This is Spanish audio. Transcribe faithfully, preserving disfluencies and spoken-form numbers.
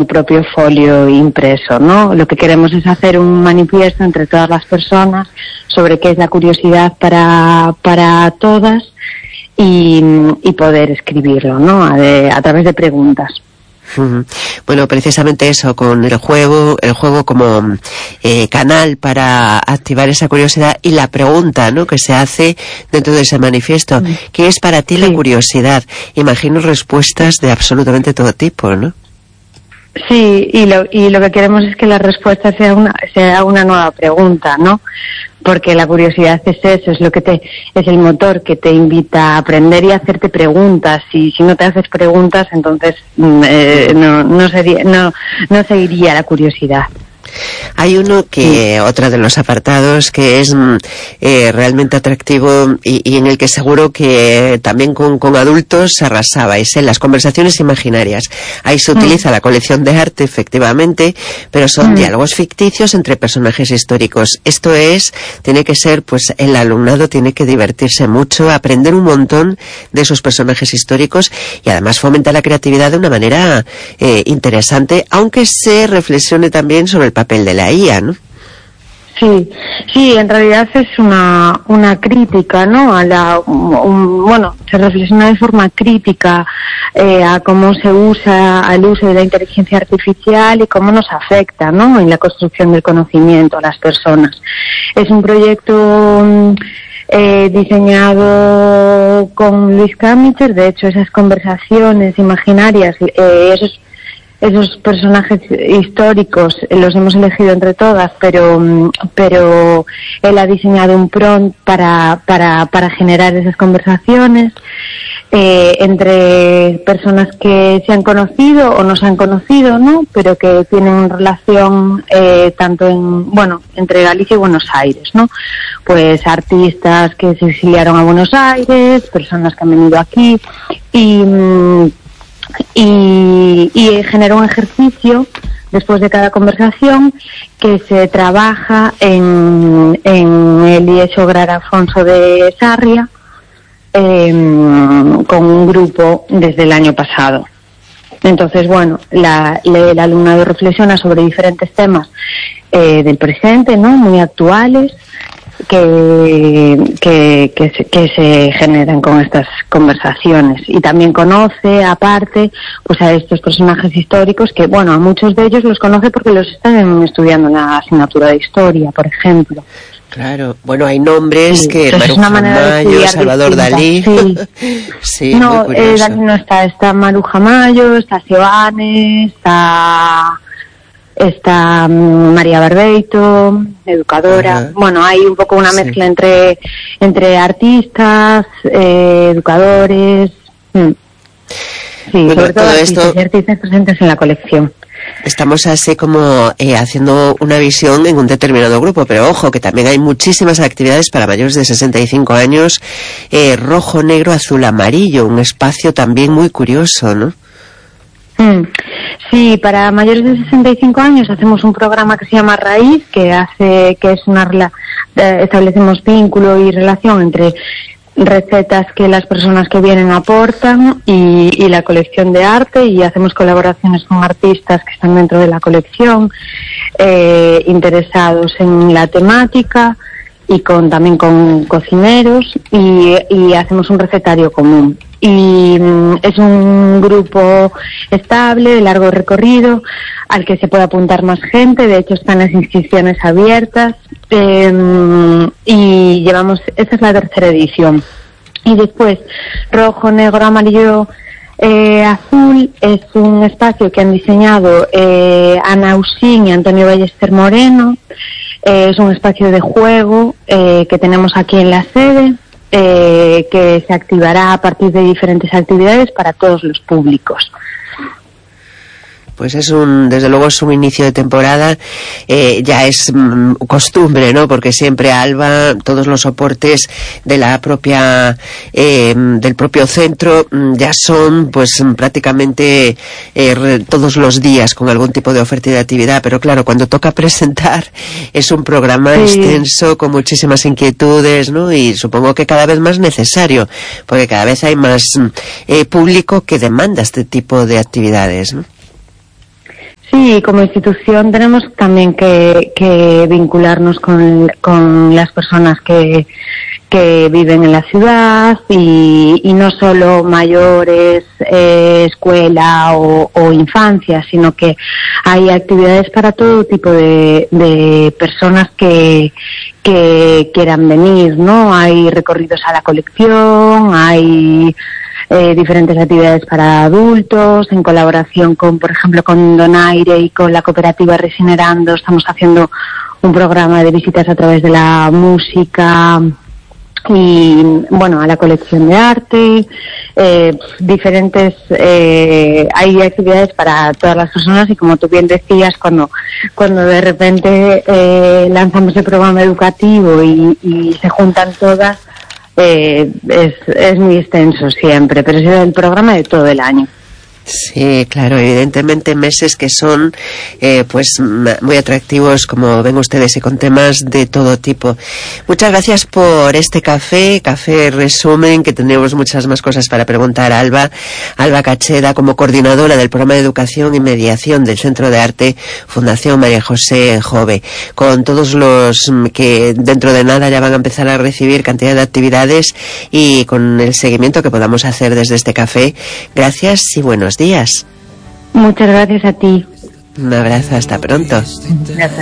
propio folio impreso, ¿no? Lo que queremos es hacer un manifiesto entre todas las personas sobre qué es la curiosidad para, para todas y, y poder escribirlo, ¿no? A, de, a través de preguntas. Bueno, precisamente eso, con el juego, el juego como eh, canal para activar esa curiosidad y la pregunta, ¿no?, que se hace dentro de ese manifiesto. Sí. ¿Qué es para ti sí. la curiosidad? Imagino respuestas de absolutamente todo tipo, ¿no? Sí, y lo, y lo que queremos es que la respuesta sea una, sea una nueva pregunta, ¿no? Porque la curiosidad es eso, es lo que te, es el motor que te invita a aprender y a hacerte preguntas. Y si no te haces preguntas, entonces eh, no, no sería, no, no seguiría la curiosidad. Hay uno que, sí. otro de los apartados que es eh, realmente atractivo y, y en el que seguro que también con, con adultos arrasabais, en las conversaciones imaginarias. Ahí se utiliza mm. la colección de arte, efectivamente, pero son mm. diálogos ficticios entre personajes históricos. Esto es, tiene que ser, pues el alumnado tiene que divertirse mucho, aprender un montón de esos personajes históricos y además fomenta la creatividad de una manera eh, interesante, aunque se reflexione también sobre el papel de la I A, ¿no? Sí, sí, en realidad es una una crítica, ¿no? A la, un, bueno, se reflexiona de forma crítica eh, a cómo se usa al uso de la inteligencia artificial y cómo nos afecta, ¿no?, en la construcción del conocimiento a las personas. Es un proyecto eh, diseñado con Luis Camicher. De hecho, esas conversaciones imaginarias, eh, esos Esos personajes históricos los hemos elegido entre todas, pero pero él ha diseñado un prompt para para para generar esas conversaciones eh, entre personas que se han conocido o no se han conocido, ¿no?, pero que tienen relación eh, tanto en, bueno, entre Galicia y Buenos Aires, ¿no? Pues artistas que se exiliaron a Buenos Aires, personas que han venido aquí y Y, y genera un ejercicio después de cada conversación que se trabaja en, en el I E S O Grar Afonso de Sarria eh, con un grupo desde el año pasado. Entonces, bueno, la, la, el alumnado reflexiona sobre diferentes temas eh, del presente, ¿no?, muy actuales, que que que se, que se generan con estas conversaciones, y también conoce aparte pues a estos personajes históricos que, bueno, a muchos de ellos los conoce porque los están estudiando en la asignatura de historia, por ejemplo. Claro, bueno, hay nombres sí, que Maruja Mayo, Salvador distinta. Dalí. Sí. Sí, no, muy eh, Dalí no está, está Maruja Mayo, está Seoane, está está um, María Barbeito, educadora. Ajá. Bueno, hay un poco una mezcla sí. entre entre artistas, eh, educadores. Mm. Sí, bueno, sobre todo, todo artistas esto... y artistas presentes en la colección. Estamos así como eh, haciendo una visión en un determinado grupo, pero ojo, que también hay muchísimas actividades para mayores de sesenta y cinco años, eh, rojo, negro, azul, amarillo, un espacio también muy curioso, ¿no? Mm. Sí, para mayores de sesenta y cinco años hacemos un programa que se llama Raíz, que hace que es una eh, establecemos vínculo y relación entre recetas que las personas que vienen aportan y, y la colección de arte, y hacemos colaboraciones con artistas que están dentro de la colección, eh, interesados en la temática, y con también con cocineros, y, y hacemos un recetario común. Y mm, es un grupo estable, de largo recorrido, al que se puede apuntar más gente. De hecho, están las inscripciones abiertas, eh, y llevamos, esta es la tercera edición. Y después, rojo, negro, amarillo, eh, azul, es un espacio que han diseñado eh, Ana Usín y Antonio Ballester Moreno. Eh, es un espacio de juego eh, que tenemos aquí en la sede, eh, que se activará a partir de diferentes actividades para todos los públicos. Pues es un, desde luego es un inicio de temporada, eh, ya es mm, costumbre, ¿no? Porque siempre Alba, todos los soportes de la propia, eh, del propio centro, mm, ya son, pues, prácticamente eh, re, todos los días con algún tipo de oferta y de actividad. Pero claro, cuando toca presentar, es un programa sí. extenso, con muchísimas inquietudes, ¿no? Y supongo que cada vez más necesario, porque cada vez hay más eh, público que demanda este tipo de actividades, ¿no? Sí, como institución tenemos también que, que vincularnos con, con las personas que, que viven en la ciudad y, y no solo mayores, eh, escuela o, o infancia, sino que hay actividades para todo tipo de, de personas que, que quieran venir, ¿no? Hay recorridos a la colección, hay Eh, diferentes actividades para adultos, en colaboración con, por ejemplo, con Donaire y con la cooperativa Regenerando. Estamos haciendo un programa de visitas a través de la música y, bueno, a la colección de arte, eh, diferentes, eh, hay actividades para todas las personas y, como tú bien decías, cuando, cuando de repente eh, lanzamos el programa educativo y, y se juntan todas, Eh, es, es muy extenso siempre, pero es el programa de todo el año. Sí, claro, evidentemente meses que son eh, pues muy atractivos, como ven ustedes, y con temas de todo tipo. Muchas gracias por este café, café resumen, que tenemos muchas más cosas para preguntar a Alba, Alba Cacheda, como coordinadora del programa de educación y mediación del Centro de Arte Fundación María José Jove, con todos los que dentro de nada ya van a empezar a recibir cantidad de actividades y con el seguimiento que podamos hacer desde este café. Gracias y buenos días. Muchas gracias a ti. Un abrazo, hasta pronto. Gracias.